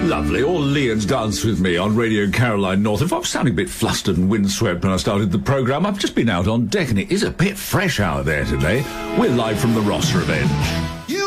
Lovely. All Leon's Dance with Me on Radio Caroline North. If I was sounding a bit flustered and windswept when I started the programme, I've just been out on deck and it is a bit fresh out there today. We're live from the Ross Revenge.